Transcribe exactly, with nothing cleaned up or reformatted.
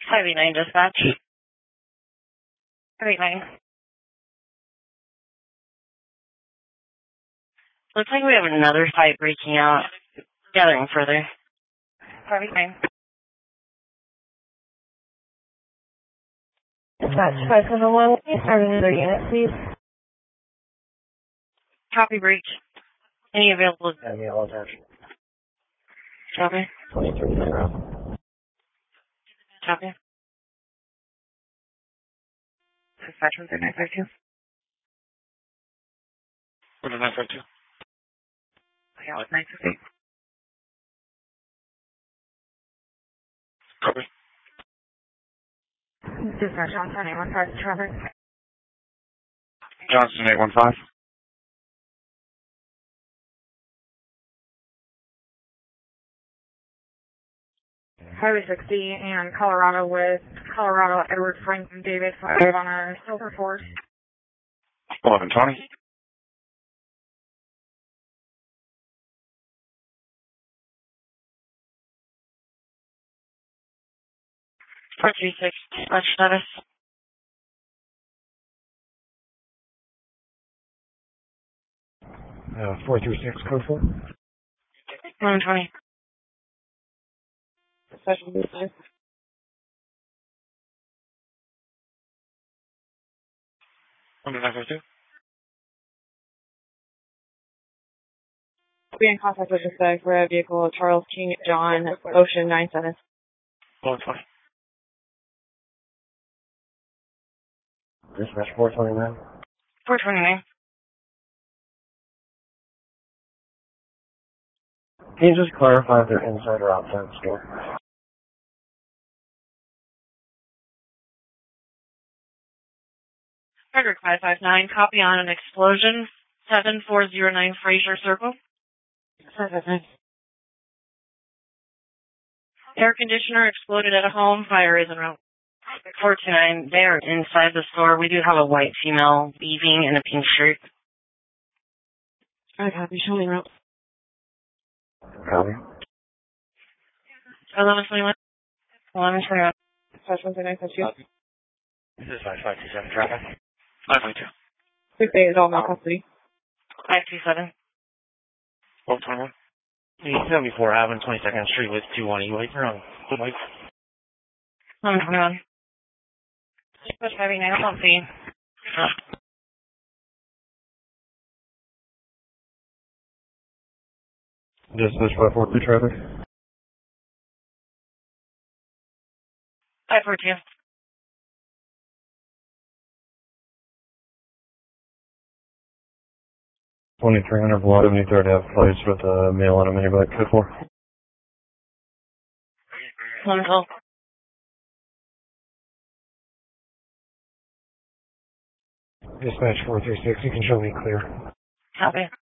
five eight nine dispatch. five eight nine. Looks like we have another fight breaking out. Gathering further. five eight nine. Dispatch five seven one, start another unit, please. Copy breach. Any available? Any all attention. Copy. twenty-three zero. Copy. Dispatch one three nine five two. What is nine five two? Yeah, it's nine fifty. Copy. Dispatch Johnson eight one five traffic. Johnson eight one five. Highway sixty and Colorado with Colorado Edward Frank and David five on a silver Ford. eleven twenty. four three six, dispatch status. Uh, four three six, code four. eleven twenty. Dispatch one three six. What is nine five two? Be in contact with dispatch for a vehicle, Charles King John, Ocean nine seven. eleven twenty. Dispatch four twenty-nine. four twenty-nine. Can you just clarify if they're inside or outside the store? Frederick five five nine, copy on an explosion, seven four zero nine Fraser Circle. five five nine. Air conditioner exploded at a home, fire is en route. four two nine, they are inside the store. We do have a white female leaving in a pink shirt. I copy, show me en route. Copy. eleven twenty-one. eleven twenty-one. Dispatch one three nine five two. This is five five two seven traffic. nine five two. six eight is all my custody. five two seven. eleven twenty-one. seventy-four Avenue, twenty-second Street with two one E. Wait, you're on. Good wait. eleven twenty-one. Dispatch five eight nine, I don't see. Dispatch five four two traffic. five four two. twenty-three hundred Blood Avenue, third Ave, place with a male and a minibike, code four. eleven twelve. Dispatch four three six, you can show me clear. Copy.